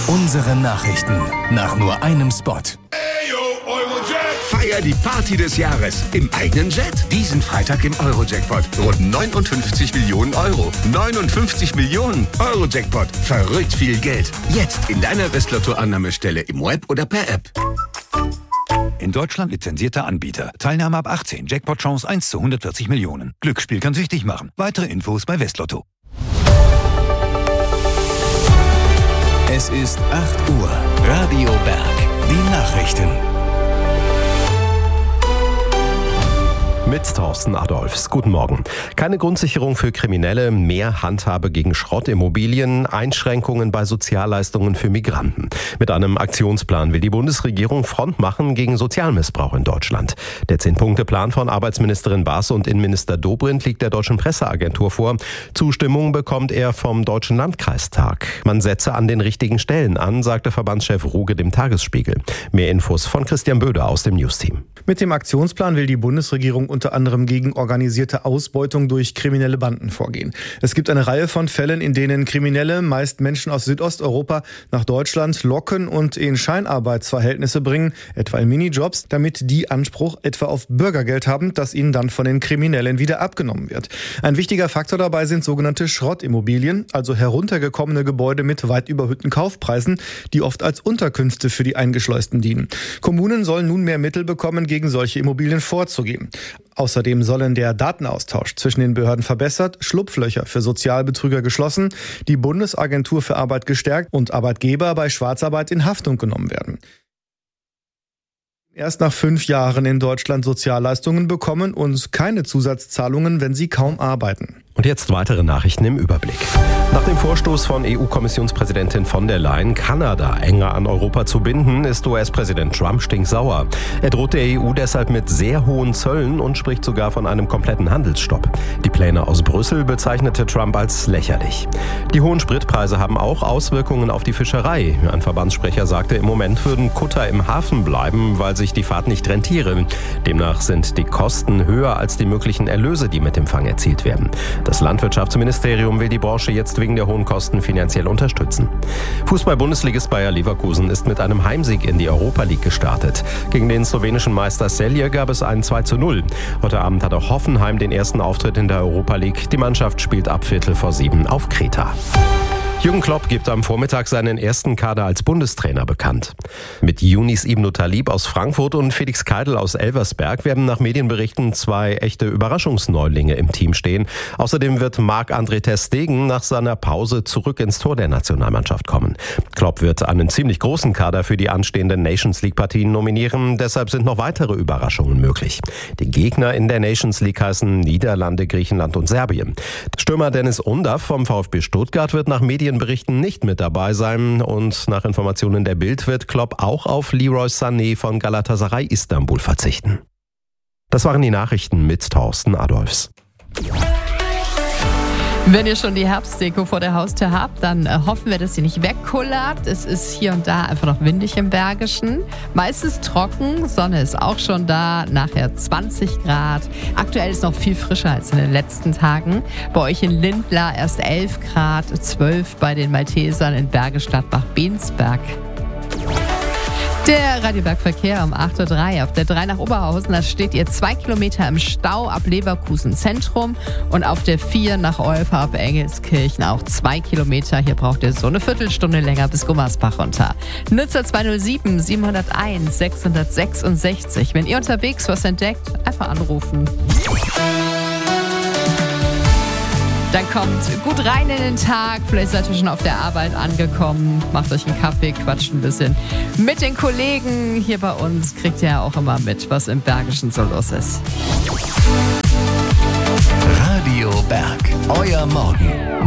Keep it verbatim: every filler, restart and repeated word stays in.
Unsere Nachrichten nach nur einem Spot. Feier die Party des Jahres im eigenen Jet. Diesen Freitag im Euro-Jackpot. Rund neunundfünfzig Millionen Euro. neunundfünfzig Millionen Euro-Jackpot. Verrückt viel Geld. Jetzt in deiner Westlotto-Annahmestelle im Web oder per App. In Deutschland lizenzierter Anbieter. Teilnahme ab achtzehn. Jackpot-Chance eins zu hundertvierzig Millionen. Glücksspiel kann süchtig machen. Weitere Infos bei Westlotto. Es ist acht Uhr. Radio Berg. Die Nachrichten. Mit Thorsten Adolfs. Guten Morgen. Keine Grundsicherung für Kriminelle, mehr Handhabe gegen Schrottimmobilien, Einschränkungen bei Sozialleistungen für Migranten. Mit einem Aktionsplan will die Bundesregierung Front machen gegen Sozialmissbrauch in Deutschland. Der Zehn-Punkte-Plan von Arbeitsministerin Baas und Innenminister Dobrindt liegt der Deutschen Presseagentur vor. Zustimmung bekommt er vom Deutschen Landkreistag. Man setze an den richtigen Stellen an, sagte Verbandschef Ruge dem Tagesspiegel. Mehr Infos von Christian Böder aus dem News-Team. Mit dem Aktionsplan will die Bundesregierung unter anderem gegen organisierte Ausbeutung durch kriminelle Banden vorgehen. Es gibt eine Reihe von Fällen, in denen Kriminelle, meist Menschen aus Südosteuropa, nach Deutschland locken und in Scheinarbeitsverhältnisse bringen, etwa in Minijobs, damit die Anspruch etwa auf Bürgergeld haben, das ihnen dann von den Kriminellen wieder abgenommen wird. Ein wichtiger Faktor dabei sind sogenannte Schrottimmobilien, also heruntergekommene Gebäude mit weit überhöhten Kaufpreisen, die oft als Unterkünfte für die Eingeschleusten dienen. Kommunen sollen nun mehr Mittel bekommen, gegen solche Immobilien vorzugehen. Außerdem sollen der Datenaustausch zwischen den Behörden verbessert, Schlupflöcher für Sozialbetrüger geschlossen, die Bundesagentur für Arbeit gestärkt und Arbeitgeber bei Schwarzarbeit in Haftung genommen werden. Erst nach fünf Jahren in Deutschland Sozialleistungen bekommen und keine Zusatzzahlungen, wenn sie kaum arbeiten. Und jetzt weitere Nachrichten im Überblick. Nach dem Vorstoß von E U-Kommissionspräsidentin von der Leyen, Kanada enger an Europa zu binden, ist U S-Präsident Trump stinksauer. Er droht der E U deshalb mit sehr hohen Zöllen und spricht sogar von einem kompletten Handelsstopp. Die Pläne aus Brüssel bezeichnete Trump als lächerlich. Die hohen Spritpreise haben auch Auswirkungen auf die Fischerei. Ein Verbandssprecher sagte, im Moment würden Kutter im Hafen bleiben, weil sich die Fahrt nicht rentiere. Demnach sind die Kosten höher als die möglichen Erlöse, die mit dem Fang erzielt werden. Das Landwirtschaftsministerium will die Branche jetzt wegen der hohen Kosten finanziell unterstützen. Fußball-Bundesligist Bayer Leverkusen ist mit einem Heimsieg in die Europa League gestartet. Gegen den slowenischen Meister Celje gab es ein zwei zu null. Heute Abend hat auch Hoffenheim den ersten Auftritt in der Europa League. Die Mannschaft spielt ab Viertel vor sieben auf Kreta. Jürgen Klopp gibt am Vormittag seinen ersten Kader als Bundestrainer bekannt. Mit Younis Ibn Talib aus Frankfurt und Felix Keidl aus Elversberg werden nach Medienberichten zwei echte Überraschungsneulinge im Team stehen. Außerdem wird Marc-André ter Stegen nach seiner Pause zurück ins Tor der Nationalmannschaft kommen. Klopp wird einen ziemlich großen Kader für die anstehenden Nations League-Partien nominieren. Deshalb sind noch weitere Überraschungen möglich. Die Gegner in der Nations League heißen Niederlande, Griechenland und Serbien. Stürmer Dennis Undav vom VfB Stuttgart wird nach Medien Berichten nicht mit dabei sein und nach Informationen der Bild wird Klopp auch auf Leroy Sané von Galatasaray Istanbul verzichten. Das waren die Nachrichten mit Thorsten Adolfs. Wenn ihr schon die Herbstdeko vor der Haustür habt, dann äh, hoffen wir, dass sie nicht wegkullert. Es ist hier und da einfach noch windig im Bergischen. Meistens trocken, Sonne ist auch schon da, nachher zwanzig Grad. Aktuell ist noch viel frischer als in den letzten Tagen. Bei euch in Lindlar erst elf Grad, zwölf bei den Maltesern in Bergisch Gladbach-Bensberg. Der Radioberg-Verkehr um acht Uhr drei auf der drei nach Oberhausen. Da steht ihr zwei Kilometer im Stau ab Leverkusen Zentrum und auf der vier nach Olpe ab Engelskirchen auch zwei Kilometer. Hier braucht ihr so eine Viertelstunde länger bis Gummersbach runter. Nutzer zwei null sieben sieben null eins sechs sechs sechs. Wenn ihr unterwegs was entdeckt, einfach anrufen. Dann kommt gut rein in den Tag. Vielleicht seid ihr schon auf der Arbeit angekommen. Macht euch einen Kaffee, quatscht ein bisschen mit den Kollegen. Hier bei uns kriegt ihr ja auch immer mit, was im Bergischen so los ist. Radio Berg, euer Morgen.